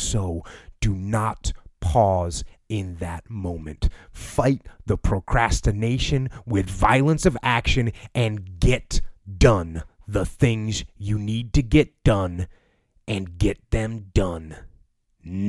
so. Do not pause in that moment. Fight the procrastination with violence of action and get done the things you need to get done, and get them done